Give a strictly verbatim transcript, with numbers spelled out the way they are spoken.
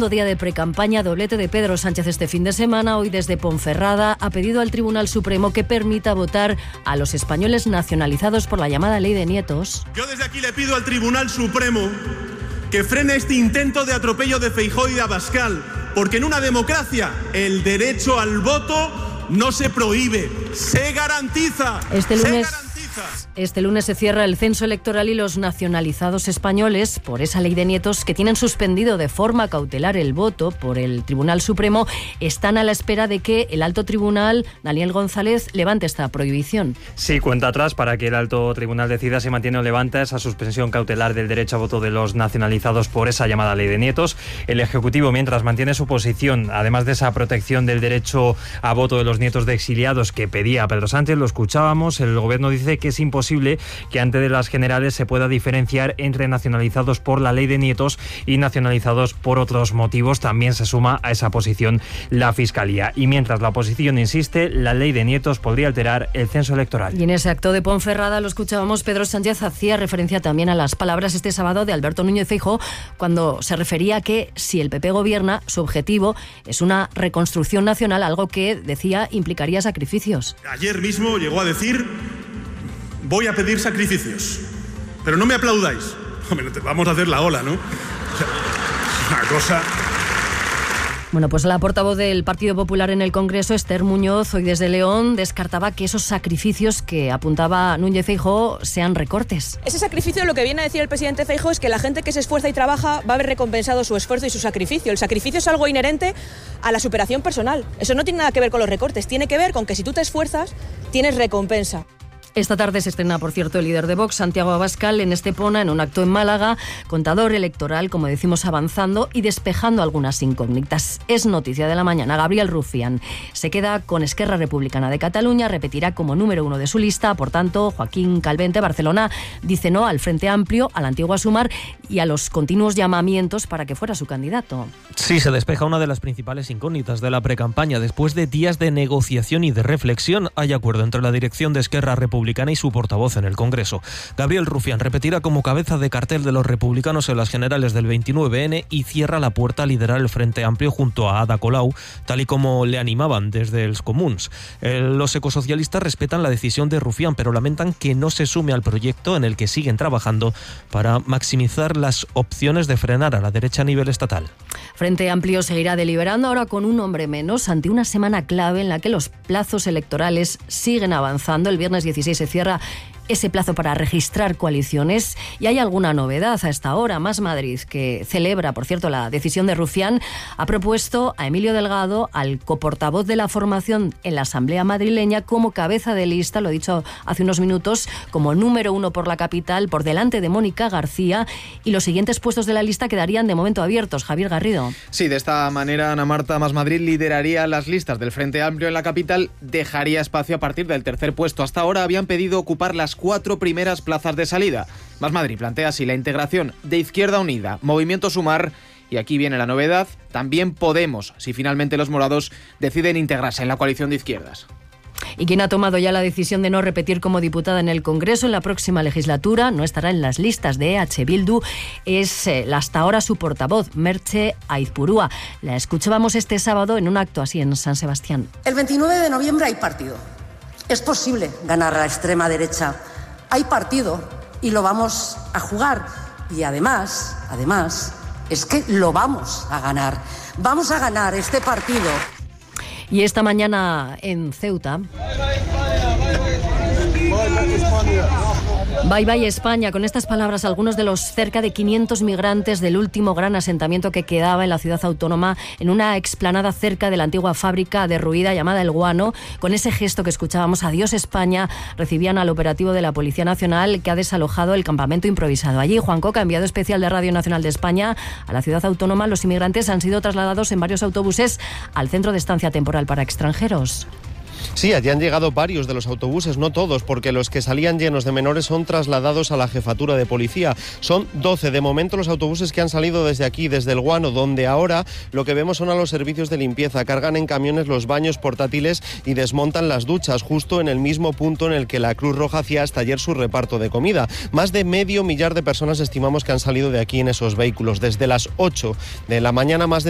segundo día de precampaña, doblete de Pedro Sánchez este fin de semana. Hoy desde Ponferrada ha pedido al Tribunal Supremo que permita votar a los españoles nacionalizados por la llamada Ley de Nietos. Yo desde aquí le pido al Tribunal Supremo que frene este intento de atropello de Feijóo y de Abascal, porque en una democracia el derecho al voto no se prohíbe, se garantiza. Este lunes... se garantiza. Este lunes se cierra el censo electoral y los nacionalizados españoles, por esa Ley de Nietos, que tienen suspendido de forma cautelar el voto por el Tribunal Supremo, están a la espera de que el Alto Tribunal, Daniel González, levante esta prohibición. Sí, cuenta atrás para que el Alto Tribunal decida si mantiene o levanta esa suspensión cautelar del derecho a voto de los nacionalizados por esa llamada Ley de Nietos. El Ejecutivo, mientras, mantiene su posición, además de esa protección del derecho a voto de los nietos de exiliados que pedía Pedro Sánchez. Lo escuchábamos, el Gobierno dice que es imposible que antes de las generales se pueda diferenciar entre nacionalizados por la Ley de Nietos y nacionalizados por otros motivos. También se suma a esa posición la Fiscalía. Y mientras la oposición insiste, la Ley de Nietos podría alterar el censo electoral. Y en ese acto de Ponferrada, lo escuchábamos, Pedro Sánchez hacía referencia también a las palabras este sábado de Alberto Núñez Feijóo cuando se refería a que si el P P gobierna, su objetivo es una reconstrucción nacional, algo que, decía, implicaría sacrificios. Ayer mismo llegó a decir: voy a pedir sacrificios, pero no me aplaudáis. Hombre, vamos a hacer la ola, ¿no? O sea, una cosa... Bueno, pues la portavoz del Partido Popular en el Congreso, Esther Muñoz, hoy desde León, descartaba que esos sacrificios que apuntaba Núñez Feijóo sean recortes. Ese sacrificio, lo que viene a decir el presidente Feijóo es que la gente que se esfuerza y trabaja va a haber recompensado su esfuerzo y su sacrificio. El sacrificio es algo inherente a la superación personal. Eso no tiene nada que ver con los recortes, tiene que ver con que si tú te esfuerzas, tienes recompensa. Esta tarde se estrena, por cierto, el líder de Vox, Santiago Abascal, en Estepona, en un acto en Málaga, contador electoral, como decimos, avanzando y despejando algunas incógnitas. Es noticia de la mañana. Gabriel Rufián se queda con Esquerra Republicana de Cataluña, repetirá como número uno de su lista. Por tanto, Joaquín Calvente, Barcelona, dice no al Frente Amplio, a la antigua Sumar y a los continuos llamamientos para que fuera su candidato. Sí, se despeja una de las principales incógnitas de la precampaña. Después de días de negociación y de reflexión, hay acuerdo entre la dirección de Esquerra Republicana y su portavoz en el Congreso. Gabriel Rufián repetirá como cabeza de cartel de los republicanos en las generales del veintinueve ene y cierra la puerta a liderar el Frente Amplio junto a Ada Colau, tal y como le animaban desde els Comuns. Eh, los ecosocialistas respetan la decisión de Rufián, pero lamentan que no se sume al proyecto en el que siguen trabajando para maximizar las opciones de frenar a la derecha a nivel estatal. Frente Amplio seguirá deliberando ahora con un hombre menos ante una semana clave en la que los plazos electorales siguen avanzando. El viernes dieciséis se cierra ese plazo para registrar coaliciones y hay alguna novedad a esta hora. Más Madrid, que celebra, por cierto, la decisión de Rufián, ha propuesto a Emilio Delgado, al coportavoz de la formación en la Asamblea madrileña, como cabeza de lista, lo he dicho hace unos minutos, como número uno por la capital, por delante de Mónica García, y los siguientes puestos de la lista quedarían de momento abiertos. Javier Garrido. Sí, de esta manera Ana Marta Más Madrid lideraría las listas del Frente Amplio en la capital, dejaría espacio a partir del tercer puesto. Hasta ahora habían pedido ocupar las cuatro primeras plazas de salida. Más Madrid plantea así la integración de Izquierda Unida, Movimiento Sumar y aquí viene la novedad, también Podemos, si finalmente los morados deciden integrarse en la coalición de izquierdas. Y quien ha tomado ya la decisión de no repetir como diputada en el Congreso en la próxima legislatura, no estará en las listas de E H Bildu, es eh, la hasta ahora su portavoz, Merche Aizpurúa. La escuchábamos este sábado en un acto así en San Sebastián. El veintinueve de noviembre hay partido. Es posible ganar a la extrema derecha. Hay partido y lo vamos a jugar. Y además, además, es que lo vamos a ganar. Vamos a ganar este partido. Y esta mañana en Ceuta... Bye bye España. Con estas palabras, algunos de los cerca de quinientos migrantes del último gran asentamiento que quedaba en la ciudad autónoma, en una explanada cerca de la antigua fábrica derruida llamada El Guano, con ese gesto que escuchábamos, adiós España, recibían al operativo de la Policía Nacional que ha desalojado el campamento improvisado. Allí, Juan Coca, enviado especial de Radio Nacional de España a la ciudad autónoma, los inmigrantes han sido trasladados en varios autobuses al centro de estancia temporal para extranjeros. Sí, allí han llegado varios de los autobuses, no todos, porque los que salían llenos de menores son trasladados a la jefatura de policía. Son doce de momento los autobuses que han salido desde aquí, desde El Guano, donde ahora lo que vemos son a los servicios de limpieza. Cargan en camiones los baños portátiles y desmontan las duchas, justo en el mismo punto en el que la Cruz Roja hacía hasta ayer su reparto de comida. Más de medio millar de personas estimamos que han salido de aquí en esos vehículos. Desde las ocho de la mañana, más de